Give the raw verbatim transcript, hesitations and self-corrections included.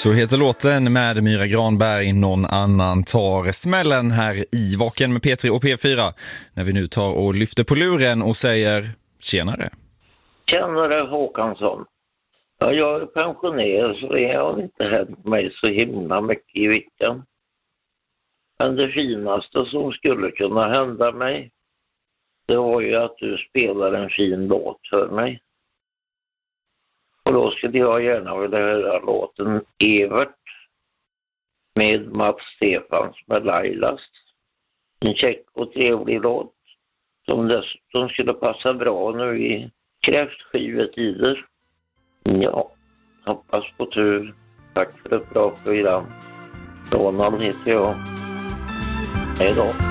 Så heter låten med Myra Granberg, Någon annan tar smällen här i Vaken med P tre och P fyra. När vi nu tar och lyfter på luren och säger tjenare. Tjenare Håkansson. Ja, jag är pensionerad så det har inte hänt mig så himla mycket i veckan. Men det finaste som skulle kunna hända mig, det var ju att du spelar en fin låt för mig. Och då skulle jag gärna vilja höra låten Evert med Mats Stefans med Lailas. En check och trevlig låt som dessutom skulle passa bra nu i kräftskivetider. Ja, hoppas på tur. Tack för ett bra program. Donald heter jag. Hej då.